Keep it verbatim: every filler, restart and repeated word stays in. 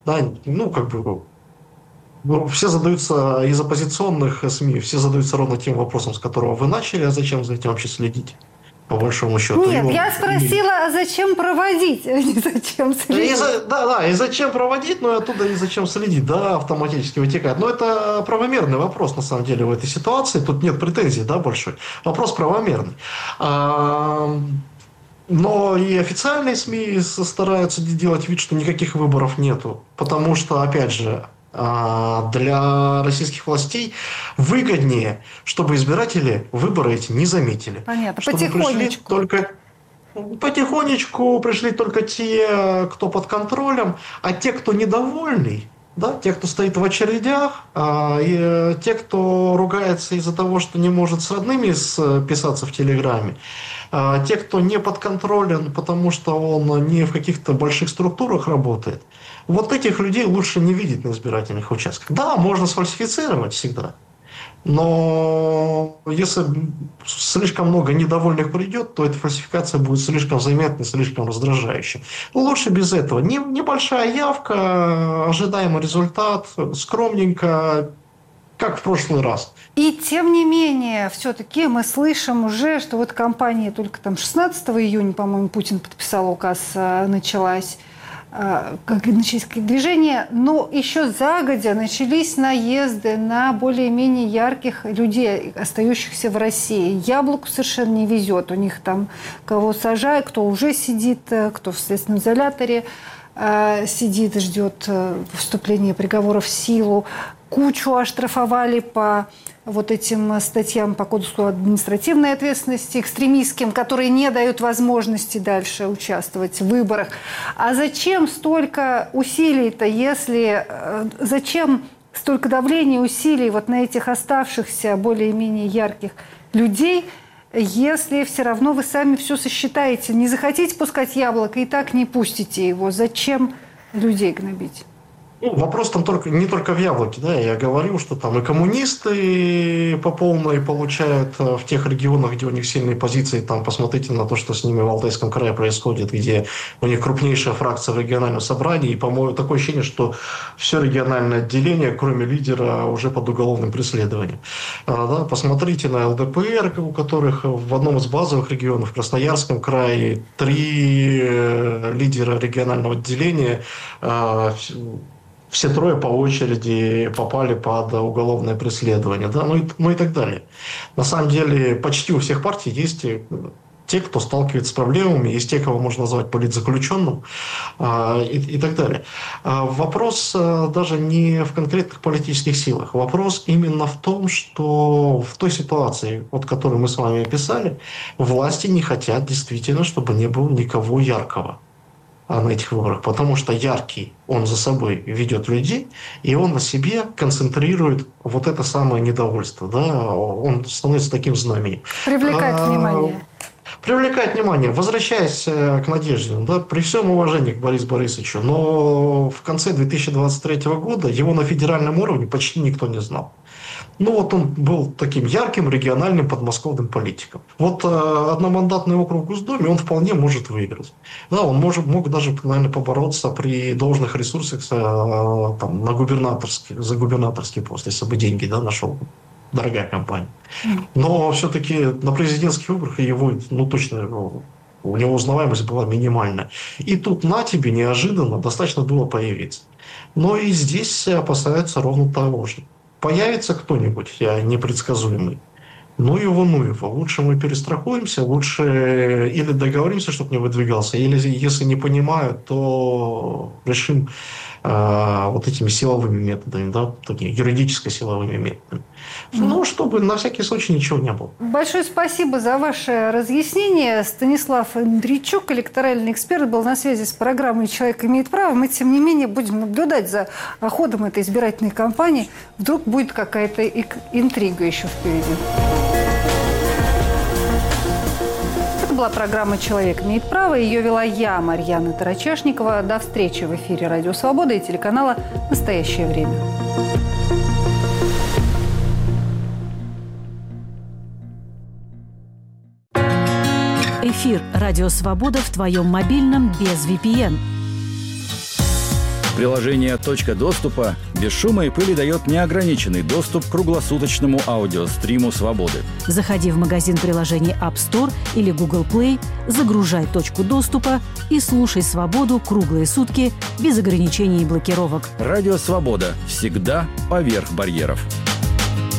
Да, ну, как бы ну, все задаются из оппозиционных СМИ, все задаются ровно тем вопросом, с которого вы начали, а зачем за этим вообще следить, по большому счету. И, Нет, он, я и, спросила, а зачем проводить, а не зачем и следить. за- да, да, и зачем проводить, но и оттуда и зачем следить, да, автоматически вытекает. Но это правомерный вопрос, на самом деле, в этой ситуации. Тут нет претензий, да, большой. Вопрос правомерный. А, но и официальные СМИ стараются делать вид, что никаких выборов нету. Потому что, опять же, а, для российских властей выгоднее, чтобы избиратели выборы эти не заметили. Понятно, Чтобы пришли потихонечку. только потихонечку, пришли только те, кто под контролем, а те, кто недовольный, да, те, кто стоит в очередях, а, и э, те, кто ругается из-за того, что не может с родными списаться в Телеграме, а, те, кто не подконтролен, потому что он не в каких-то больших структурах работает, вот этих людей лучше не видеть на избирательных участках. Да, можно сфальсифицировать всегда, но если слишком много недовольных придет, то эта фальсификация будет слишком заметной, слишком раздражающей. Лучше без этого. Не, небольшая явка, ожидаемый результат, скромненько, как в прошлый раз. И тем не менее, все-таки мы слышим уже, что вот кампания только там шестнадцатого июня, по-моему, Путин подписал указ, началась. Как начались движения, но еще загодя начались наезды на более-менее ярких людей, остающихся в России. Яблоку совершенно не везет. У них там кого сажают, кто уже сидит, кто в следственном изоляторе сидит, ждет вступления приговора в силу. Кучу оштрафовали по вот этим статьям по Кодексу административной ответственности, экстремистским, которые не дают возможности дальше участвовать в выборах. А зачем столько усилий-то, если... Зачем столько давления и усилий вот на этих оставшихся более-менее ярких людей, если все равно вы сами все сосчитаете? Не захотите пускать яблоко, и так не пустите его. Зачем людей гнобить? Ну, вопрос там только, не только в яблоке, да, я говорил, что там и коммунисты по полной получают в тех регионах, где у них сильные позиции, там посмотрите на то, что с ними в Алтайском крае происходит, где у них крупнейшая фракция в региональном собрании, и, по-моему, такое ощущение, что все региональное отделение, кроме лидера, уже под уголовным преследованием. А, да, посмотрите на ЛДПР, у которых в одном из базовых регионов, в Красноярском крае, три лидера регионального отделения, все трое по очереди попали под уголовное преследование, да, ну и, ну и так далее. На самом деле почти у всех партий есть те, кто сталкивается с проблемами, есть те, кого можно назвать политзаключенным, а, и, и так далее. А вопрос а, даже не в конкретных политических силах. Вопрос именно в том, что в той ситуации, вот, которую мы с вами описали, власти не хотят действительно, чтобы не было никого яркого на этих выборах, потому что яркий, он за собой ведет людей, и он на себе концентрирует вот это самое недовольство, да, он становится таким знаменем. Привлекает а, внимание. Привлекает внимание. Возвращаясь к Надежде, да, при всем уважении к Борису Борисовичу, но в конце две тысячи двадцать третьего года его на федеральном уровне почти никто не знал. Ну вот он был таким ярким региональным подмосковным политиком. Вот э, одномандатный округ в Госдуме он вполне может выиграть. Да, он может, мог даже, наверное, побороться при должных ресурсах э, там, на губернаторский, за губернаторский пост, если бы деньги, да, нашел. Дорогая компания. Но все-таки на президентских выборах его, ну точно, ну, у него узнаваемость была минимальная. И тут на тебе неожиданно достаточно было появиться. Но и здесь опасаются ровно того же. Появится кто-нибудь непредсказуемый, ну его, ну его. Лучше мы перестрахуемся, лучше или договоримся, чтобы не выдвигался, или если не понимают, то решим э, вот этими силовыми методами, да, такими юридическо-силовыми методами. Ну, чтобы на всякий случай ничего не было. Большое спасибо за ваше разъяснение. Станислав Андрейчук, электоральный эксперт, был на связи с программой «Человек имеет право». Мы, тем не менее, будем наблюдать за ходом этой избирательной кампании. Вдруг будет какая-то интрига еще впереди. Это была программа «Человек имеет право». Ее вела я, Марьяна Тарачешникова. До встречи в эфире «Радио Свобода» и телеканала «Настоящее время». Эфир «Радио Свобода» в твоем мобильном без ви пи эн. Приложение «Точка доступа» без шума и пыли дает неограниченный доступ к круглосуточному аудиостриму «Свободы». Заходи в магазин приложений App Store или Google Play, загружай «Точку доступа» и слушай «Свободу» круглые сутки без ограничений и блокировок. Радио «Свобода» всегда поверх барьеров.